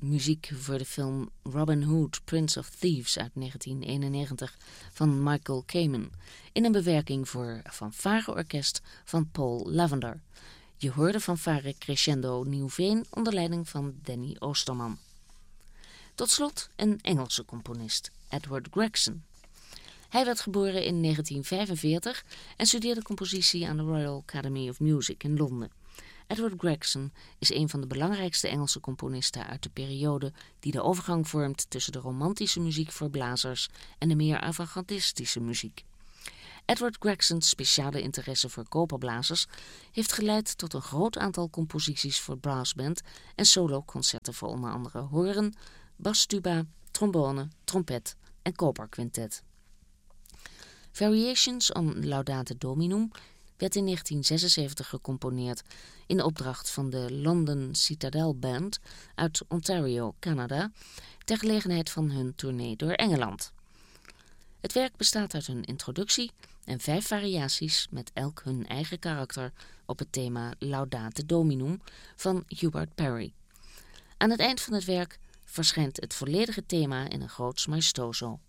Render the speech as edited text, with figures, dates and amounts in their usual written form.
muziek voor de film Robin Hood, Prince of Thieves uit 1991 van Michael Kamen in een bewerking voor fanfareorkest van Paul Lavender. Je hoorde fanfare Crescendo Nieuwveen onder leiding van Danny Oosterman. Tot slot een Engelse componist, Edward Gregson. Hij werd geboren in 1945 en studeerde compositie aan de Royal Academy of Music in Londen. Edward Gregson is een van de belangrijkste Engelse componisten uit de periode die de overgang vormt tussen de romantische muziek voor blazers en de meer avant-gardistische muziek. Edward Gregson's speciale interesse voor koperblazers heeft geleid tot een groot aantal composities voor brassband en soloconcerten voor onder andere hoorn, bastuba, trombone, trompet en koperquintet. Variations on Laudate Dominum werd in 1976 gecomponeerd in opdracht van de London Citadel Band uit Ontario, Canada, ter gelegenheid van hun tournee door Engeland. Het werk bestaat uit een introductie en 5 variaties met elk hun eigen karakter op het thema Laudate Dominum van Hubert Parry. Aan het eind van het werk verschijnt het volledige thema in een groots maestoso.